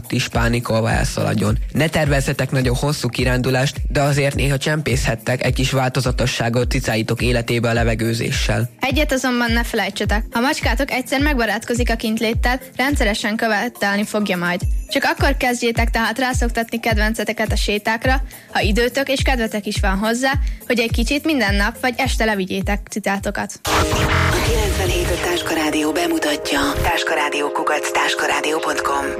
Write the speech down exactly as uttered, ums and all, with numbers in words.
előtt is pánikolva elszaladjon. Ne tervezzetek nagyon hosszú kirándulást, de azért néha csempészhettek egy kis változatosságot cicáitok életébe a levegőzéssel. Egyet azonban ne felejtsetek, ha macskátok egyszer megbarátkozik a kintléttel, rendszeresen követelni fogja majd. Csak akkor kezdjétek tehát rászoktatni kedvenceteket a sétákra, ha időtök és kedvetek is van hozzá, hogy egy kicsit minden nap vagy este levigyétek cicátokat. A kilencvenhét Táska Rádió bemutatja táskarádió kukac táskarádió pont com